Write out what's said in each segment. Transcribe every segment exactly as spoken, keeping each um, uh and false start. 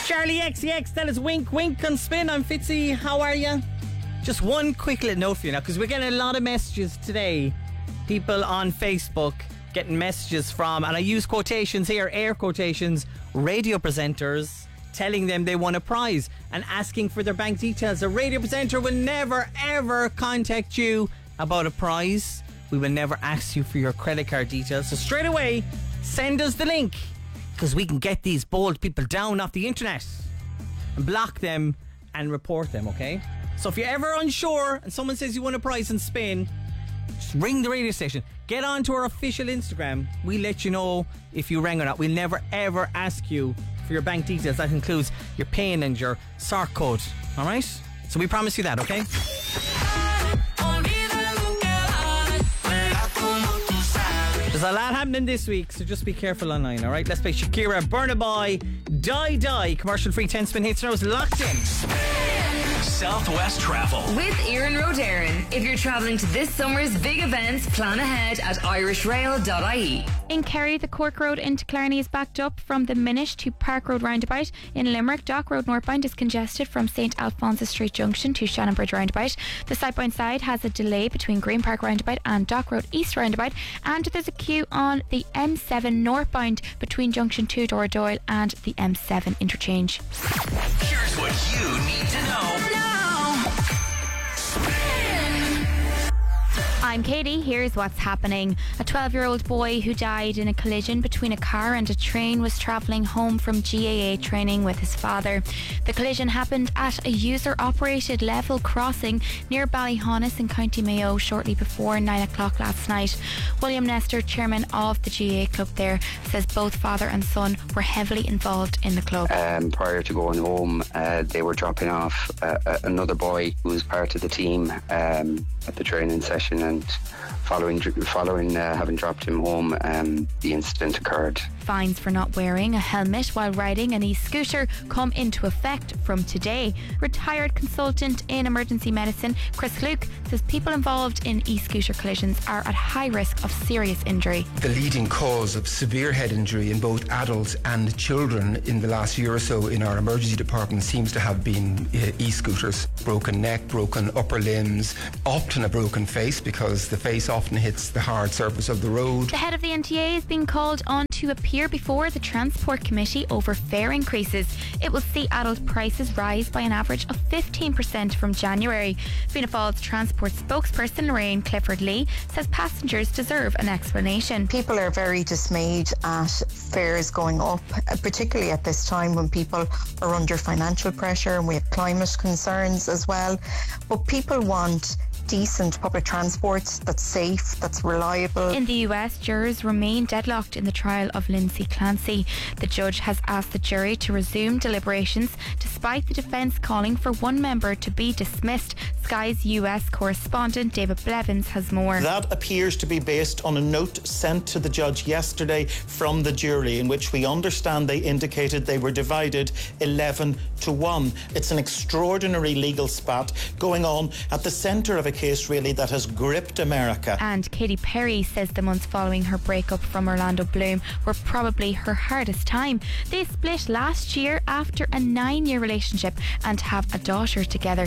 Charlie X C X, that is Wink Wink on Spin. I'm Fitzy, how are you? Just one quick little note for you now, because we're getting a lot of messages today. People on Facebook getting messages from, and I use quotations here, air quotations, radio presenters telling them they won a prize and asking for their bank details. A radio presenter will never ever contact you about a prize. We will never ask you for your credit card details. So straight away, send us the link, because we can get these bold people down off the internet and block them and report them, okay? So if you're ever unsure and someone says you won a prize in Spain, just ring the radio station. Get on to our official Instagram. We'll let you know if you rang or not. We'll never ever ask you for your bank details. That includes your PIN and your S A R C code. Alright? So we promise you that, okay? There's a lot happening this week, so just be careful online, alright? Let's play Shakira, Burna Boy, Die Die. Commercial free ten spin hits now is locked in. Southwest Travel with Ian Rodarin. If you're travelling to this summer's big events, plan ahead at irish rail dot I E. In Kerry, the Cork Road into Killarney is backed up from the Minish to Park Road roundabout. In Limerick, Dock Road northbound is congested from St Alphonsus Street Junction to Shannonbridge roundabout. The southbound side has a delay between Green Park roundabout and Dock Road East roundabout, and there's a queue on the M seven northbound between Junction two Doyle and the M seven interchange. Here's what you need to know now. I'm Katie. Here's what's happening. A twelve-year-old boy who died in a collision between a car and a train was travelling home from G A A training with his father. The collision happened at a user-operated level crossing near Ballyhonus in County Mayo shortly before nine o'clock last night. William Nestor, chairman of the G A A club there, says both father and son were heavily involved in the club. Um, prior to going home, uh, they were dropping off uh, another boy who was part of the team um, at the training session, and following following uh, having dropped him home, um, the incident occurred. Fines for not wearing a helmet while riding an e-scooter come into effect from today. Retired consultant in emergency medicine Chris Luke says people involved in e-scooter collisions are at high risk of serious injury. The leading cause of severe head injury in both adults and children in the last year or so in our emergency department seems to have been uh, e-scooters. Broken neck, broken upper limbs, often a broken face, because the face often hits the hard surface of the road. The head of the N T A is being called on to appear before the Transport Committee over fare increases. It will see adult prices rise by an average of fifteen percent from January. Fianna Fáil's transport spokesperson Lorraine Clifford Lee says passengers deserve an explanation. People are very dismayed at fares going up, particularly at this time when people are under financial pressure and we have climate concerns as well. But people want decent public transport that's safe, that's reliable. In the U S, jurors remain deadlocked in the trial of Lindsay Clancy. The judge has asked the jury to resume deliberations despite the defence calling for one member to be dismissed. Sky's U S correspondent David Blevins has more. That appears to be based on a note sent to the judge yesterday from the jury, in which we understand they indicated they were divided eleven to one. It's an extraordinary legal spat going on at the centre of a case really that has gripped America. And Katy Perry says the months following her breakup from Orlando Bloom were probably her hardest time. They split last year after a nine-year relationship and have a daughter together.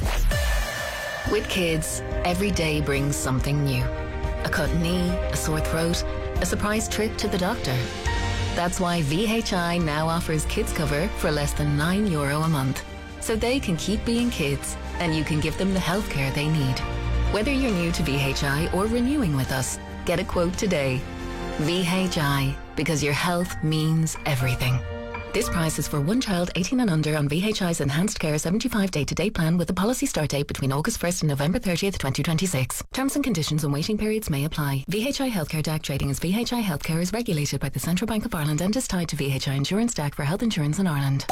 With kids, every day brings something new. A cut knee, a sore throat, a surprise trip to the doctor. That's why V H I now offers kids cover for less than nine euro a month. So they can keep being kids and you can give them the healthcare they need. Whether you're new to V H I or renewing with us, get a quote today. V H I, because your health means everything. This price is for one child eighteen and under on V H I's Enhanced Care seventy-five day-to-day plan with a policy start date between August first and November thirtieth, twenty twenty-six. Terms and conditions and waiting periods may apply. V H I Healthcare D A C trading as V H I Healthcare is regulated by the Central Bank of Ireland and is tied to V H I Insurance D A C for health insurance in Ireland.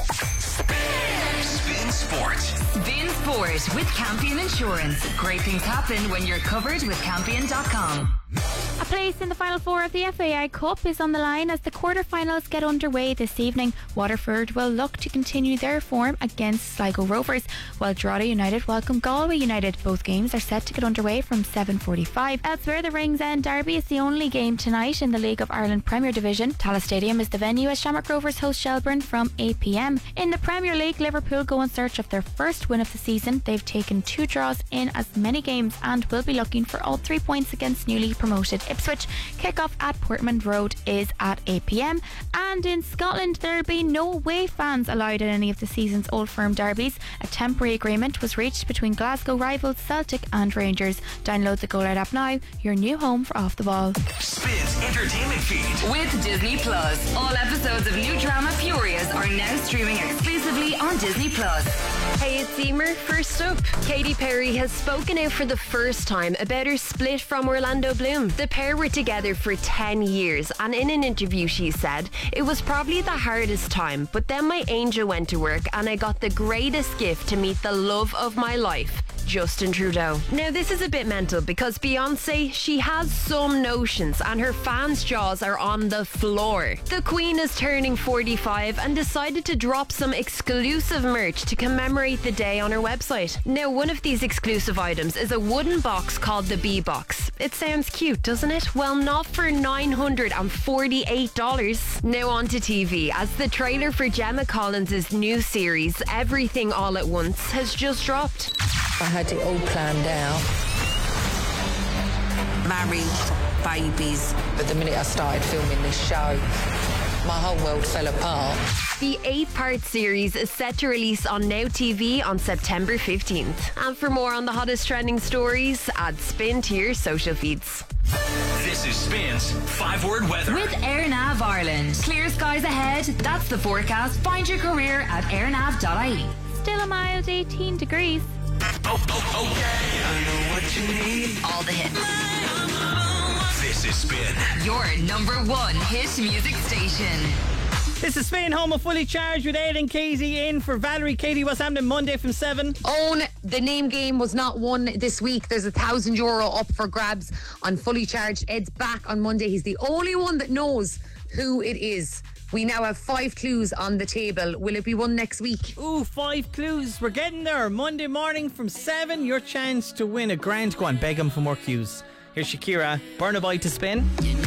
Spin Sport. Spin Sport with Campion Insurance. Great things happen when you're covered with Campion dot com. A place in the final four of the F A I Cup is on the line as the quarter-finals get underway this evening. Waterford will look to continue their form against Sligo Rovers, while Drogheda United welcome Galway United. Both games are set to get underway from seven forty-five. Elsewhere, the Ringsend Derby is the only game tonight in the League of Ireland Premier Division. Tallaght Stadium is the venue as Shamrock Rovers host Shelbourne from eight p m. In the Premier League, Liverpool go in search of their first win of the season. They've taken two draws in as many games and will be looking for all three points against newly promoted Ipswich. Kick-off at Portman Road is at eight p m. And in Scotland, there'll be no away fans allowed in any of the season's Old Firm derbies. A temporary agreement was reached between Glasgow rivals Celtic and Rangers. Download the Go Loud app now, your new home for Off the Ball. Spins Entertainment Feed. With Disney Plus. All episodes of new drama Furious are now streaming exclusively on Disney Plus. Hey, it's Emer. First up, Katy Perry has spoken out for the first time about her split from Orlando Bloom. The pair were together for ten years, and in an interview she said, "It was probably the hardest time, but then my angel went to work and I got the greatest gift to meet the love of my life, Justin Trudeau." Now, this is a bit mental because Beyonce, she has some notions and her fans' jaws are on the floor. The Queen is turning forty-five and decided to drop some exclusive merch to commemorate the day on her website. Now, one of these exclusive items is a wooden box called the B Box. It sounds cute, doesn't it? Well, not for nine hundred forty-eight dollars. Now on to T V, as the trailer for Gemma Collins' new series, Everything All at Once, has just dropped. I had it all planned out. Married, babies. But the minute I started filming this show, my whole world fell apart. The eight-part series is set to release on Now T V on September fifteenth. And for more on the hottest trending stories, add Spin to your social feeds. This is Spin's five-word weather. With AirNav Ireland. Clear skies ahead. That's the forecast. Find your career at airnav dot I E. Still a mild eighteen degrees. Oh, oh, okay. I know what you need. All the hits. This is Spin. Your number one hit music station. This is Spin, home of Fully Charged with Aidan Casey in for Valerie. Katie, what's happening Monday from seven? Own, the name game was not won this week. There's a thousand euro up for grabs on Fully Charged. Ed's back on Monday. He's the only one that knows who it is. We now have five clues on the table. Will it be one next week? Ooh, five clues. We're getting there. Monday morning from seven, your chance to win a grand. Go on, beg him for more clues. Here's Shakira, Burna Boy to Spin.